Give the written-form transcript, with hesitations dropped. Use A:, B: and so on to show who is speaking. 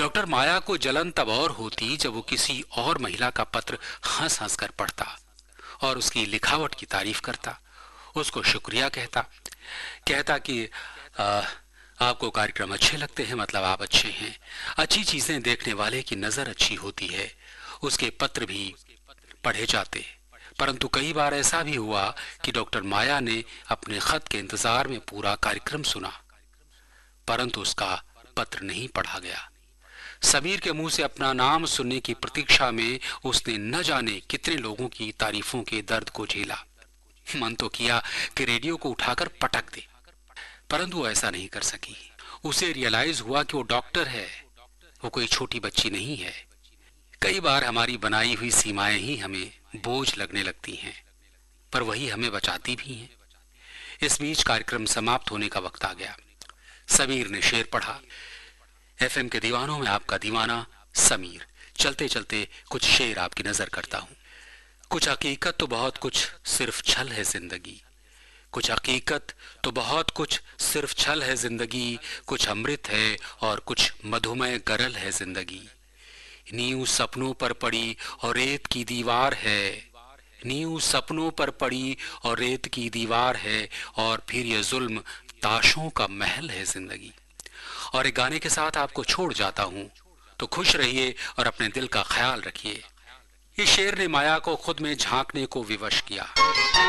A: Doctor माया को जलन तब और होती जब वो किसी और महिला का पत्र हंस हंस कर पढ़ता और उसकी लिखावट की तारीफ करता, उसको शुक्रिया कहता, कहता कि आपको कार्यक्रम अच्छे लगते हैं, मतलब आप अच्छे हैं। अच्छी चीजें देखने वाले की नजर अच्छी होती है। उसके पत्र भी पढ़े जाते। परंतु कई बार ऐसा भी हुआ कि डॉक्टर माया ने अपने खत के इंतजार में पूरा कार्यक्रम सुना, परंतु उसका पत्र नहीं पढ़ा गया। समीर के मुंह से अपना नाम सुनने की प्रतीक्षा में उसने न जाने कितने लोगों की तारीफों के दर्द को झेला। मन तो किया कि रेडियो को उठाकर पटक दे, परंतु वो ऐसा नहीं कर सकी। उसे रियलाइज हुआ कि वो डॉक्टर है, वो कोई छोटी बच्ची नहीं है। कई बार हमारी बनाई हुई सीमाएं ही हमें बोझ लगने लगती हैं, पर वही हमें बचाती भी हैं। इस बीच कार्यक्रम समाप्त होने का वक्त आ गया। समीर ने शेर पढ़ा। एफएम के दीवानों में आपका दीवाना समीर। चलते चलते कुछ शेर आपकी नजर करता हूं। कुछ हकीकत तो बहुत कुछ सिर्फ छल है जिंदगी, कुछ हकीकत तो बहुत कुछ सिर्फ छल है जिंदगी, कुछ अमृत है और कुछ मधुमय गरल है जिंदगी। नींव सपनों पर पड़ी और रेत की दीवार है, नींव सपनों पर पड़ी और रेत की दीवार है, और फिर ये जुल्म ताशों का महल है जिंदगी। और एक गाने के साथ आपको छोड़ जाता हूं, तो खुश रहिए और अपने दिल का ख्याल रखिए। इस शेर ने माया को खुद में झांकने को विवश किया।